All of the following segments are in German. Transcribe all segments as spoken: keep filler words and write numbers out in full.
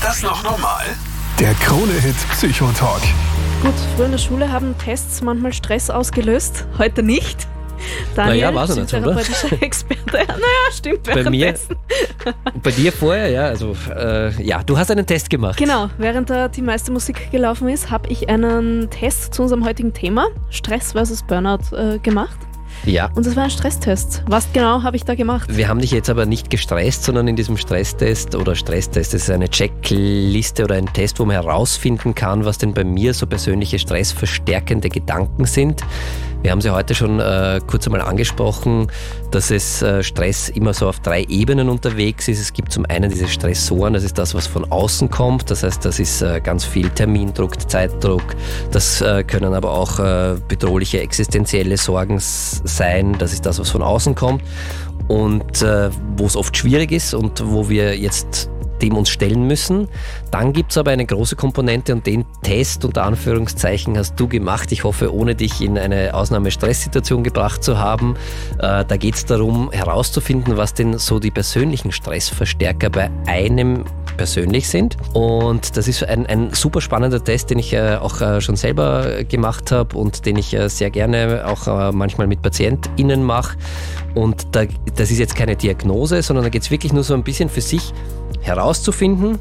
das noch normal? Der Krone-Hit Psychotalk. Gut, früher in der Schule haben Tests manchmal Stress ausgelöst, heute nicht. Daniel, naja, weiß ich nicht, oder? psychotherapeutischer Experte. Naja, stimmt, Bei mir, bei dir vorher, ja, also äh, ja, du hast einen Test gemacht. Genau, während da die meiste Musik gelaufen ist, habe ich einen Test zu unserem heutigen Thema, Stress versus Burnout, äh, gemacht. Ja. Und das war ein Stresstest. Was genau habe ich da gemacht? Wir haben dich jetzt aber nicht gestresst, sondern in diesem Stresstest oder Stresstest, das ist eine Checkliste oder ein Test, wo man herausfinden kann, was denn bei mir so persönliche stressverstärkende Gedanken sind. Wir haben sie heute schon äh, kurz einmal angesprochen, dass es äh, Stress immer so auf drei Ebenen unterwegs ist. Es gibt zum einen diese Stressoren, das ist das, was von außen kommt. Das heißt, das ist äh, ganz viel Termindruck, Zeitdruck. Das äh, können aber auch äh, bedrohliche existenzielle Sorgen sein. Das ist das, was von außen kommt und äh, wo es oft schwierig ist und wo wir jetzt dem uns stellen müssen. Dann gibt es aber eine große Komponente und den Test unter Anführungszeichen hast du gemacht. Ich hoffe, ohne dich in eine Ausnahmestresssituation gebracht zu haben. Äh, da geht es darum, herauszufinden, was denn so die persönlichen Stressverstärker bei einem persönlich sind. Und das ist ein, ein super spannender Test, den ich äh, auch äh, schon selber gemacht habe und den ich äh, sehr gerne auch äh, manchmal mit PatientInnen mache. Und da, das ist jetzt keine Diagnose, sondern da geht es wirklich nur so ein bisschen für sich herauszufinden,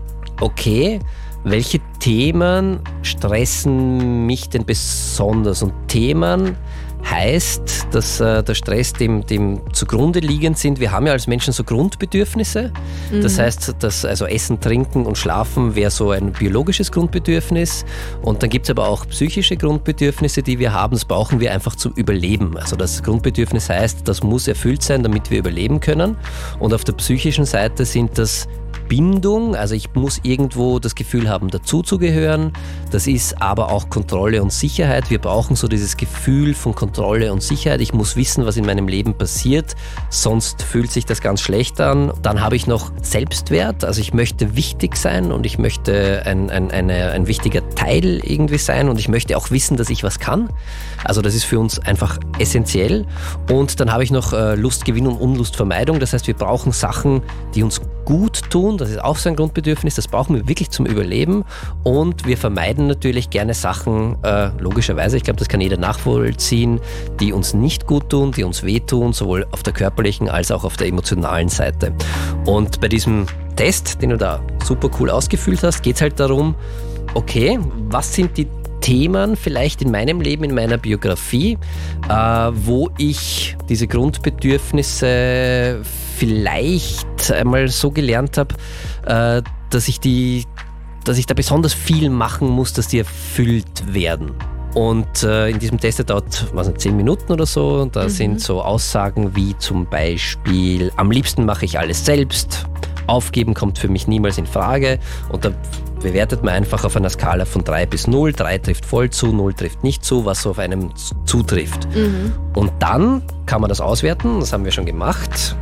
okay, welche Themen stressen mich denn besonders? Und Themen heißt, dass äh, der Stress dem, dem zugrunde liegend sind. Wir haben ja als Menschen so Grundbedürfnisse. Mhm. Das heißt, dass also Essen, Trinken und Schlafen wäre so ein biologisches Grundbedürfnis. Und dann gibt es aber auch psychische Grundbedürfnisse, die wir haben. Das brauchen wir einfach zum Überleben. Also das Grundbedürfnis heißt, das muss erfüllt sein, damit wir überleben können. Und auf der psychischen Seite sind das Bindung, also ich muss irgendwo das Gefühl haben, dazuzugehören. Das ist aber auch Kontrolle und Sicherheit. Wir brauchen so dieses Gefühl von Kontrolle und Sicherheit. Ich muss wissen, was in meinem Leben passiert, sonst fühlt sich das ganz schlecht an. Dann habe ich noch Selbstwert, also ich möchte wichtig sein und ich möchte ein, ein, eine, ein wichtiger Teil irgendwie sein und ich möchte auch wissen, dass ich was kann. Also das ist für uns einfach essentiell. Und dann habe ich noch äh, Lustgewinn und Unlustvermeidung. Das heißt, wir brauchen Sachen, die uns gut tun. Das ist auch so ein Grundbedürfnis. Das brauchen wir wirklich zum Überleben. Und wir vermeiden natürlich gerne Sachen, äh, logischerweise, ich glaube, das kann jeder nachvollziehen, die uns nicht gut tun, die uns wehtun, sowohl auf der körperlichen als auch auf der emotionalen Seite. Und bei diesem Test, den du da super cool ausgefüllt hast, geht es halt darum, okay, was sind die Themen vielleicht in meinem Leben, in meiner Biografie, äh, wo ich diese Grundbedürfnisse vielleicht einmal so gelernt habe, äh, dass ich die, dass ich da besonders viel machen muss, dass die erfüllt werden. Und äh, in diesem Test, der dauert was nicht, zehn Minuten oder so, da mhm. sind so Aussagen wie zum Beispiel, am liebsten mache ich alles selbst, aufgeben kommt für mich niemals in Frage und da bewertet man einfach auf einer Skala von drei bis null. drei trifft voll zu, null trifft nicht zu, was so auf einem zutrifft. Mhm. Und dann kann man das auswerten, das haben wir schon gemacht.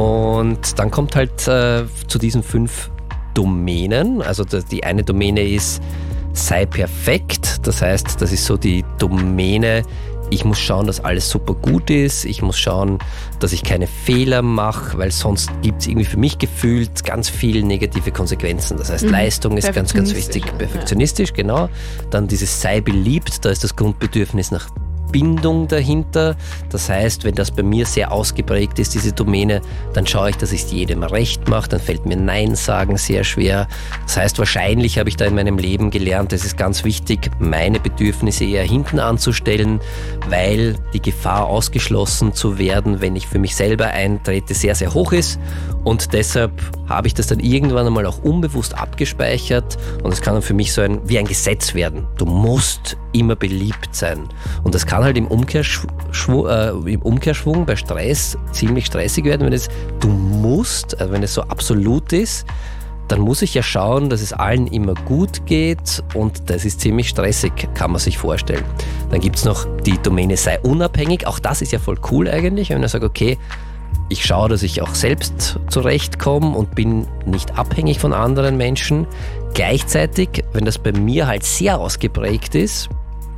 Und dann kommt halt äh, zu diesen fünf Domänen. Also die eine Domäne ist, sei perfekt. Das heißt, das ist so die Domäne, ich muss schauen, dass alles super gut ist. Ich muss schauen, dass ich keine Fehler mache, weil sonst gibt es irgendwie für mich gefühlt ganz viele negative Konsequenzen. Das heißt, mhm. Leistung ist ganz, ganz wichtig. Perfektionistisch, ja. Genau. Dann dieses sei beliebt, da ist das Grundbedürfnis nach Bindung dahinter. Das heißt, wenn das bei mir sehr ausgeprägt ist, diese Domäne, dann schaue ich, dass ich es jedem recht mache. Dann fällt mir Nein sagen sehr schwer. Das heißt, wahrscheinlich habe ich da in meinem Leben gelernt, es ist ganz wichtig, meine Bedürfnisse eher hinten anzustellen, weil die Gefahr, ausgeschlossen zu werden, wenn ich für mich selber eintrete, sehr, sehr hoch ist. Und deshalb habe ich das dann irgendwann einmal auch unbewusst abgespeichert. Und es kann dann für mich so ein, wie ein Gesetz werden. Du musst immer beliebt sein. Und das kann halt im Umkehrschwung, äh, im Umkehrschwung bei Stress ziemlich stressig werden, wenn es du musst, also wenn es so absolut ist, dann muss ich ja schauen, dass es allen immer gut geht und das ist ziemlich stressig, kann man sich vorstellen. Dann gibt es noch die Domäne sei unabhängig, auch das ist ja voll cool eigentlich, wenn man sagt, okay, ich schaue, dass ich auch selbst zurechtkomme und bin nicht abhängig von anderen Menschen. Gleichzeitig, wenn das bei mir halt sehr ausgeprägt ist,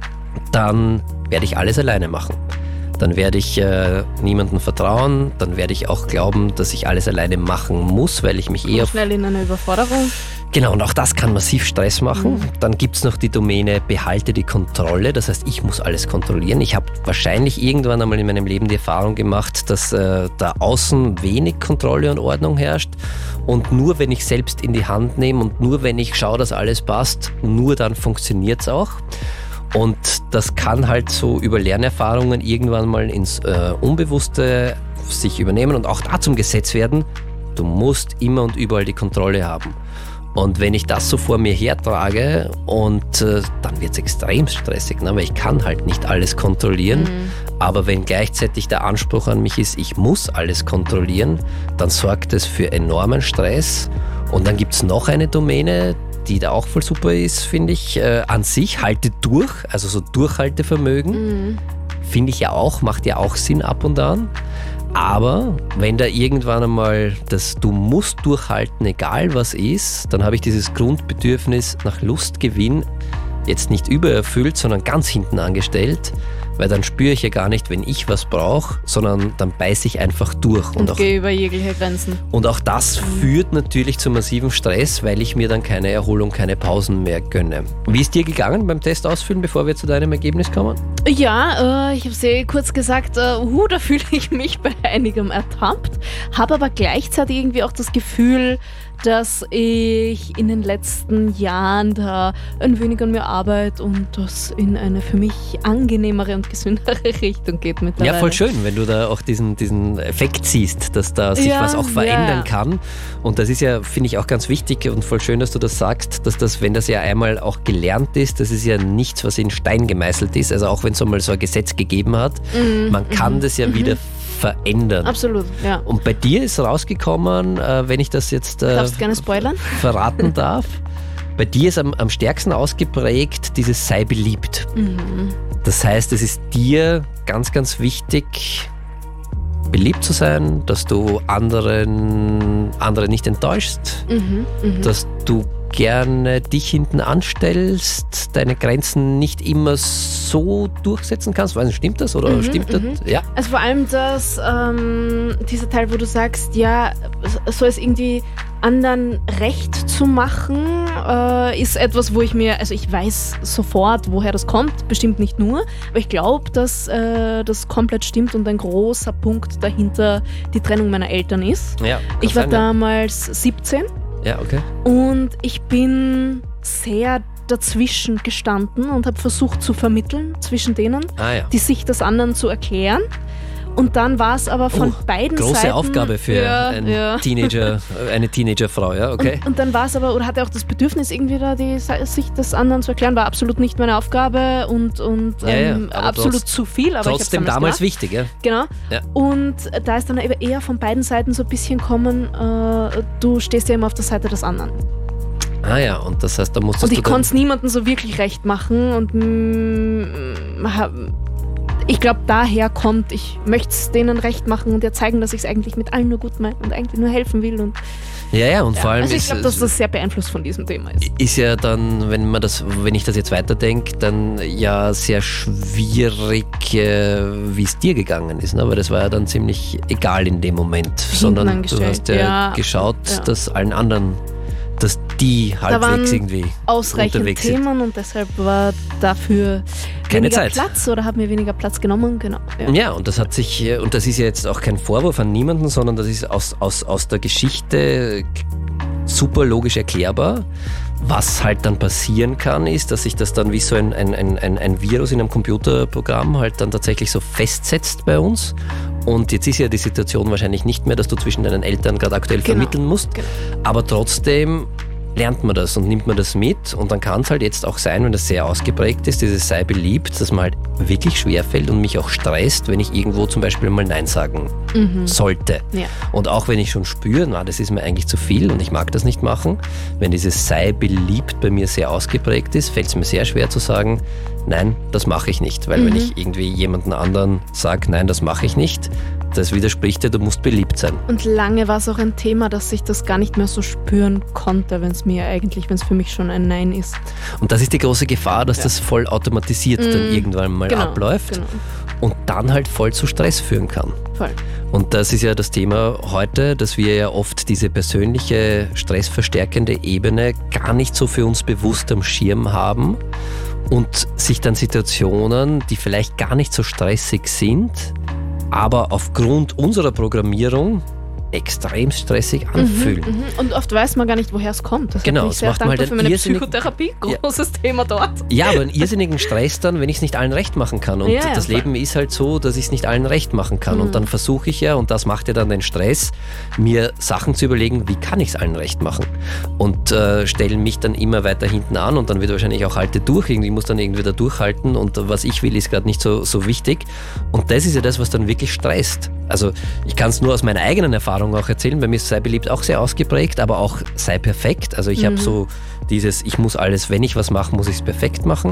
dann werde ich alles alleine machen. Dann werde ich äh, niemandem vertrauen, dann werde ich auch glauben, dass ich alles alleine machen muss, weil ich mich eh auf... Schnell in eine Überforderung. Genau, und auch das kann massiv Stress machen. Mhm. Dann gibt es noch die Domäne, behalte die Kontrolle. Das heißt, ich muss alles kontrollieren. Ich habe wahrscheinlich irgendwann einmal in meinem Leben die Erfahrung gemacht, dass äh, da außen wenig Kontrolle und Ordnung herrscht. Und nur wenn ich selbst in die Hand nehme und nur wenn ich schaue, dass alles passt, nur dann funktioniert es auch. Und das kann halt so über Lernerfahrungen irgendwann mal ins äh, Unbewusste sich übernehmen und auch da zum Gesetz werden. Du musst immer und überall die Kontrolle haben. Und wenn ich das so vor mir hertrage, und äh, dann wird es extrem stressig, ne? Weil ich kann halt nicht alles kontrollieren. Mhm. Aber wenn gleichzeitig der Anspruch an mich ist, ich muss alles kontrollieren, dann sorgt es für enormen Stress. Und dann gibt es noch eine Domäne, die da auch voll super ist, finde ich, äh, an sich, halte durch, also so Durchhaltevermögen, mhm. finde ich ja auch, macht ja auch Sinn ab und an. Aber wenn da irgendwann einmal das Du musst durchhalten, egal was ist, dann habe ich dieses Grundbedürfnis nach Lustgewinn jetzt nicht übererfüllt, sondern ganz hinten angestellt, weil dann spüre ich ja gar nicht, wenn ich was brauche, sondern dann beiße ich einfach durch. Und, und gehe über jegliche Grenzen. Und auch das führt natürlich zu massivem Stress, weil ich mir dann keine Erholung, keine Pausen mehr gönne. Wie ist dir gegangen beim Test ausfüllen, bevor wir zu deinem Ergebnis kommen? Ja, äh, ich habe es eh kurz gesagt, äh, uh, da fühle ich mich bei einigem ertappt, habe aber gleichzeitig irgendwie auch das Gefühl, dass ich in den letzten Jahren da ein wenig an mir arbeite und das in eine für mich angenehmere und gesündere Richtung geht mittlerweile. Ja, voll schön, wenn du da auch diesen, diesen Effekt siehst, dass da sich ja, was auch verändern ja. kann. Und das ist ja, finde ich, auch ganz wichtig und voll schön, dass du das sagst, dass das, wenn das ja einmal auch gelernt ist, das ist ja nichts, was in Stein gemeißelt ist. Also auch wenn es einmal so ein Gesetz gegeben hat, mhm. man kann mhm. das ja mhm. wieder verändern. Absolut, ja. Und bei dir ist rausgekommen, äh, wenn ich das jetzt äh, Darfst gerne spoilern? verraten darf, bei dir ist am, am stärksten ausgeprägt dieses sei beliebt. Mhm. Das heißt, es ist dir ganz, ganz wichtig, beliebt zu sein, dass du anderen, andere nicht enttäuschst, mhm, mh. dass du gerne dich hinten anstellst, deine Grenzen nicht immer so durchsetzen kannst. Weiß nicht, stimmt das oder mhm, stimmt das? Ja. Also vor allem das, ähm, dieser Teil, wo du sagst, ja, so es irgendwie anderen recht zu machen, äh, ist etwas, wo ich mir, also ich weiß sofort, woher das kommt, bestimmt nicht nur, aber ich glaube, dass äh, das komplett stimmt und ein großer Punkt dahinter die Trennung meiner Eltern ist. Ja, ich war sein, damals ja. siebzehn. Ja, okay. Und ich bin sehr dazwischen gestanden und habe versucht zu vermitteln zwischen denen, ah, ja. die Sicht des anderen zu erklären. Und dann war es aber von oh, beiden große Seiten... Große Aufgabe für ja, ein ja. Teenager, eine Teenagerfrau, ja, okay. Und, und dann war es aber, oder hatte auch das Bedürfnis, irgendwie da die Sicht des anderen zu erklären, war absolut nicht meine Aufgabe und, und ja, ja, ähm, absolut trotz, zu viel. Aber trotzdem ich damals, damals gemacht. wichtig, ja. Genau. Ja. Und da ist dann eher von beiden Seiten so ein bisschen kommen, äh, du stehst ja immer auf der Seite des anderen. Ah ja, und das heißt, da musstest und du ich konnte es niemandem so wirklich recht machen und mh, ich glaube, daher kommt, ich möchte es denen recht machen und ja zeigen, dass ich es eigentlich mit allen nur gut meine und eigentlich nur helfen will. Und ja, ja, und ja. vor allem also ich ist glaube, dass das sehr beeinflusst von diesem Thema ist. Ist ja dann, wenn man das, wenn ich das jetzt weiterdenke, dann ja sehr schwierig, äh, wie es dir gegangen ist, ne? Weil das war ja dann ziemlich egal in dem Moment, Hinten sondern angestellt. du hast ja, ja geschaut, ja. dass allen anderen, dass die halbwegs irgendwie ausreichend unterwegs Themen sind. Und deshalb war dafür keine weniger Zeit. Platz oder haben wir weniger Platz genommen, genau. Ja. ja, und das hat sich, und das ist ja jetzt auch kein Vorwurf an niemanden, sondern das ist aus, aus, aus der Geschichte super logisch erklärbar. Was halt dann passieren kann, ist, dass sich das dann wie so ein, ein, ein, ein Virus in einem Computerprogramm halt dann tatsächlich so festsetzt bei uns. Und jetzt ist ja die Situation wahrscheinlich nicht mehr, dass du zwischen deinen Eltern gerade aktuell genau. vermitteln musst. Genau. Aber trotzdem lernt man das und nimmt man das mit. Und dann kann es halt jetzt auch sein, wenn das sehr ausgeprägt ist, dieses sei beliebt, dass man halt wirklich schwerfällt und mich auch stresst, wenn ich irgendwo zum Beispiel mal Nein sagen mhm. sollte. Ja. Und auch wenn ich schon spüre, na, das ist mir eigentlich zu viel und ich mag das nicht machen, wenn dieses sei beliebt bei mir sehr ausgeprägt ist, fällt es mir sehr schwer zu sagen, nein, das mache ich nicht. Weil mhm. wenn ich irgendwie jemanden anderen sage, nein, das mache ich nicht, das widerspricht ja, du musst beliebt sein. Und lange war es auch ein Thema, dass ich das gar nicht mehr so spüren konnte, wenn es mir eigentlich, wenn es für mich schon ein Nein ist. Und das ist die große Gefahr, dass ja. das voll automatisiert mhm. dann irgendwann mal genau, abläuft genau. und dann halt voll zu Stress führen kann. Voll. Und das ist ja das Thema heute, dass wir ja oft diese persönliche stressverstärkende Ebene gar nicht so für uns bewusst am Schirm haben und sich dann Situationen, die vielleicht gar nicht so stressig sind, aber aufgrund unserer Programmierung extrem stressig anfühlen. Mhm, mhm. Und oft weiß man gar nicht, woher es kommt. Das genau, bin ich sehr macht man dankbar halt für meine irrsinnig- Psychotherapie. Ja. Großes Thema dort. Ja, aber einen irrsinnigen Stress dann, wenn ich es nicht allen recht machen kann. Und Ja, ja, das voll. Leben ist halt so, dass ich es nicht allen recht machen kann. Mhm. Und dann versuche ich ja, und das macht ja dann den Stress, mir Sachen zu überlegen, wie kann ich es allen recht machen? Und äh, stelle mich dann immer weiter hinten an und dann wird wahrscheinlich auch halte durch. Irgendwie muss dann irgendwie da durchhalten und was ich will, ist gerade nicht so, so wichtig. Und das ist ja das, was dann wirklich stresst. Also ich kann es nur aus meiner eigenen Erfahrung auch erzählen. Bei mir ist sei beliebt auch sehr ausgeprägt, aber auch sei perfekt. Also ich Mhm. habe so dieses, ich muss alles, wenn ich was mache, muss ich es perfekt machen.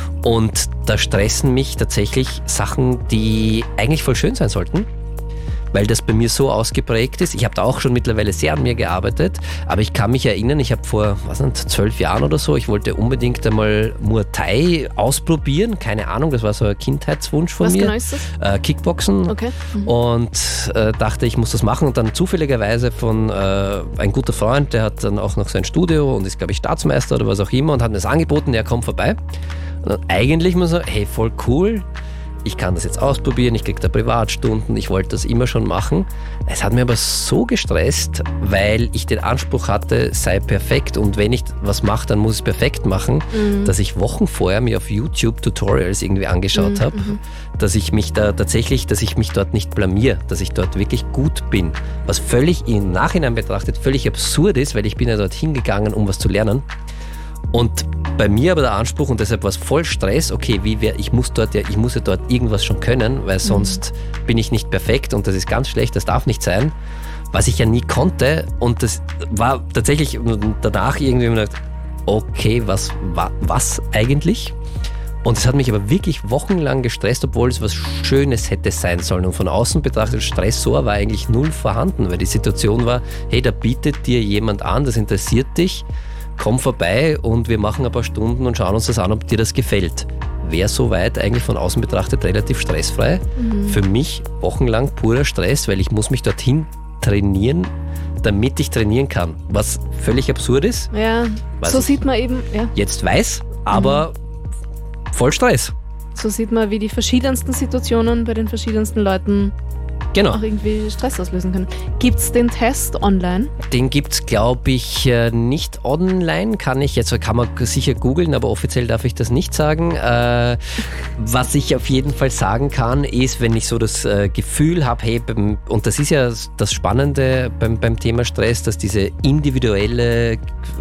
Und da stressen mich tatsächlich Sachen, die eigentlich voll schön sein sollten, weil das bei mir so ausgeprägt ist. Ich habe da auch schon mittlerweile sehr an mir gearbeitet, aber ich kann mich erinnern, ich habe vor, was nicht, zwölf Jahren oder so, ich wollte unbedingt einmal Muay Thai ausprobieren, keine Ahnung, das war so ein Kindheitswunsch von Was mir. genau ist das? Äh, Kickboxen. Okay. Mhm. Und äh, dachte, ich muss das machen und dann zufälligerweise von äh, ein guter Freund, der hat dann auch noch sein Studio und ist, glaube ich, Staatsmeister oder was auch immer und hat mir das angeboten, er kommt vorbei. Und dann eigentlich muss er, hey, voll cool, ich kann das jetzt ausprobieren, ich kriege da Privatstunden, ich wollte das immer schon machen. Es hat mir aber so gestresst, weil ich den Anspruch hatte, sei perfekt und wenn ich was mache, dann muss ich es perfekt machen, Mhm. dass ich Wochen vorher mir auf YouTube Tutorials irgendwie angeschaut Mhm, habe, dass ich mich da tatsächlich, dass ich mich dort nicht blamier, dass ich dort wirklich gut bin. Was völlig im Nachhinein betrachtet völlig absurd ist, weil ich bin ja dort hingegangen, um was zu lernen. Und bei mir aber der Anspruch, und deshalb war es voll Stress, okay, wie wär, ich, muss dort ja, ich muss ja dort irgendwas schon können, weil sonst mhm. bin ich nicht perfekt und das ist ganz schlecht, das darf nicht sein, was ich ja nie konnte. Und das war tatsächlich danach irgendwie immer gedacht, okay, was, wa, was eigentlich? Und es hat mich aber wirklich wochenlang gestresst, obwohl es was Schönes hätte sein sollen. Und von außen betrachtet, Stressor war eigentlich null vorhanden, weil die Situation war, hey, da bietet dir jemand an, das interessiert dich, komm vorbei und wir machen ein paar Stunden und schauen uns das an, ob dir das gefällt. Wäre soweit eigentlich von außen betrachtet relativ stressfrei. Mhm. Für mich wochenlang purer Stress, weil ich muss mich dorthin trainieren, damit ich trainieren kann. Was völlig absurd ist. Ja, was so ich sieht man eben, ja. jetzt weiß, aber mhm. voll Stress. So sieht man, wie die verschiedensten Situationen bei den verschiedensten Leuten genau. auch irgendwie Stress auslösen können. Gibt es den Test online? Den gibt es, glaube ich, nicht online. Kann ich jetzt, kann man sicher googeln, aber offiziell darf ich das nicht sagen. Äh, was ich auf jeden Fall sagen kann, ist, wenn ich so das äh, Gefühl habe, hey, beim, und das ist ja das Spannende beim, beim Thema Stress, dass diese individuelle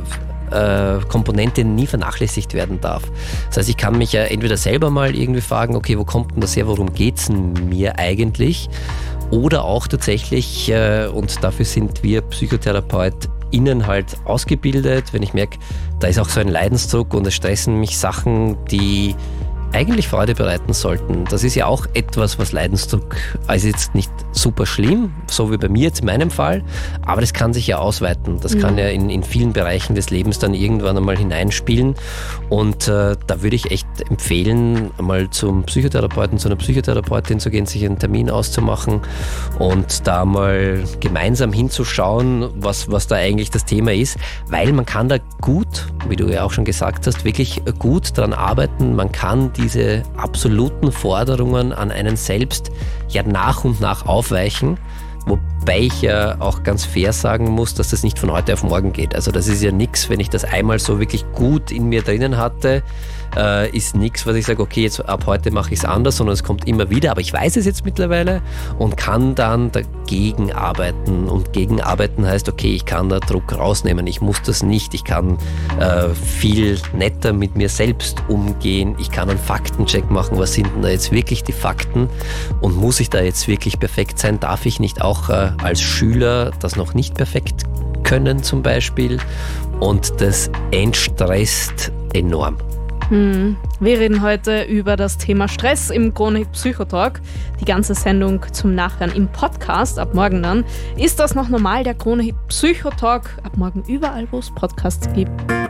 Äh, Komponente nie vernachlässigt werden darf. Das heißt, ich kann mich ja entweder selber mal irgendwie fragen, okay, wo kommt denn das her, worum geht es denn mir eigentlich? Oder auch tatsächlich, äh, und dafür sind wir PsychotherapeutInnen halt ausgebildet, wenn ich merke, da ist auch so ein Leidensdruck und es stressen mich Sachen, die eigentlich Freude bereiten sollten. Das ist ja auch etwas, was Leidensdruck, also jetzt nicht super schlimm, so wie bei mir jetzt in meinem Fall, aber das kann sich ja ausweiten. Das mhm. kann ja in, in vielen Bereichen des Lebens dann irgendwann einmal hineinspielen und äh, da würde ich echt empfehlen, mal zum Psychotherapeuten, zu einer Psychotherapeutin zu gehen, sich einen Termin auszumachen und da mal gemeinsam hinzuschauen, was, was da eigentlich das Thema ist, weil man kann da gut, wie du ja auch schon gesagt hast, wirklich gut dran arbeiten. Man kann diese absoluten Forderungen an einen selbst ja nach und nach aufweichen, wobei ich ja auch ganz fair sagen muss, dass das nicht von heute auf morgen geht. Also das ist ja nichts, wenn ich das einmal so wirklich gut in mir drinnen hatte, äh, ist nichts, was ich sage, okay, jetzt ab heute mache ich es anders, sondern es kommt immer wieder, aber ich weiß es jetzt mittlerweile und kann dann dagegen arbeiten. Und gegenarbeiten heißt, okay, ich kann da Druck rausnehmen, ich muss das nicht, ich kann äh, viel netter mit mir selbst umgehen, ich kann einen Faktencheck machen, was sind denn da jetzt wirklich die Fakten und muss ich da jetzt wirklich perfekt sein, darf ich nicht auch äh, als Schüler das noch nicht perfekt können zum Beispiel und das entstresst enorm. Hm. Wir reden heute über das Thema Stress im Krone-Hit Psychotalk. Die ganze Sendung zum Nachhören im Podcast ab morgen dann. Ist das noch normal, der Krone-Hit Psychotalk? Ab morgen überall, wo es Podcasts gibt.